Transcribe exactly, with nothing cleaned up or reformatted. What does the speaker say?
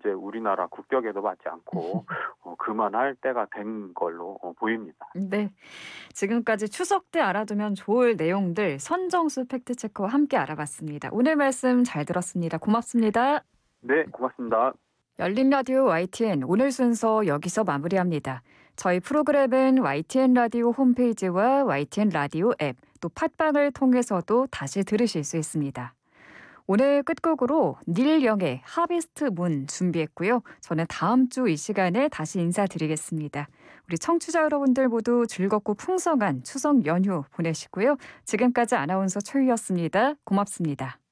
이제 우리나라 국격에도 맞지 않고 어, 그만할 때가 된 걸로 어, 보입니다. 네. 지금까지 추석 때 알아두면 좋을 내용들 선정수 팩트체크와 함께 알아봤습니다. 오늘 말씀 잘 들었습니다. 고맙습니다. 네, 고맙습니다. 열린 라디오 와이티엔 오늘 순서 여기서 마무리합니다. 저희 프로그램은 와이티엔 라디오 홈페이지와 와이티엔 라디오 앱, 또 팟빵을 통해서도 다시 들으실 수 있습니다. 오늘 끝곡으로 닐 영의 하비스트 문 준비했고요. 저는 다음 주 이 시간에 다시 인사드리겠습니다. 우리 청취자 여러분들 모두 즐겁고 풍성한 추석 연휴 보내시고요. 지금까지 아나운서 최유였습니다. 고맙습니다.